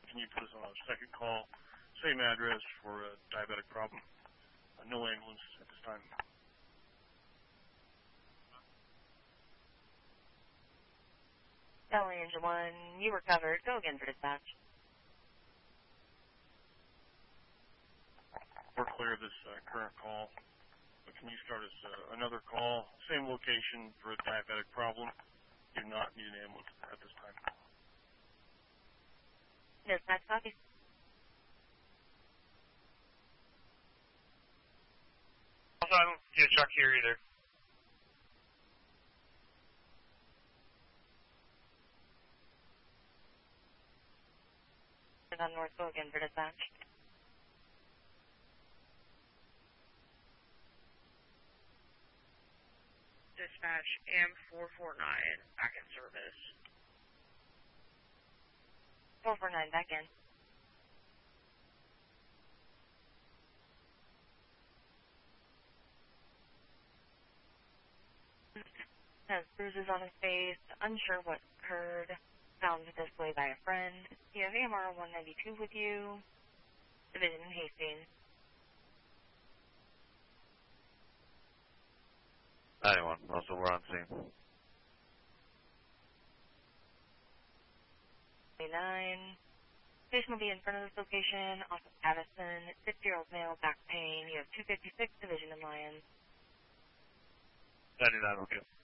can you put us on a second call? Same address for a diabetic problem. No ambulance at this time. Delaware Engine 1, you were covered. Go again for dispatch. We're clear of this current call. But can you start us another call? Same location for a diabetic problem. Do not need an ambulance at this time. Dispatch copy. Also, I don't see a truck here either. On North, go again for dispatch. Dispatch AM449, back in service. 449, back in. Has bruises on his face, unsure what occurred, found this way by a friend. You have AMR 192 with you. Division in Hastings. 91, also we're on scene. 29. Patient will be in front of this location, off of Addison. 6-year-old male, back pain. You have 256, Division in Lyons. 99, okay.